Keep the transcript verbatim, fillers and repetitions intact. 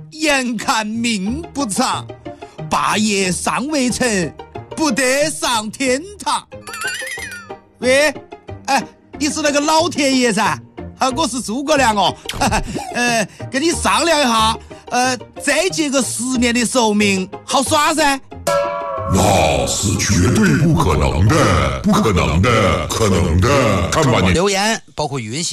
眼看命不长，霸业尚未成，不得上天堂。喂，哎，你是那个老天爷噻？啊，我是诸葛亮哦。呃，跟你商量一下，呃，再借个十年的寿命，好耍噻？ 那是绝对不可能的，不可能的，可能的。看吧你留言包括语音信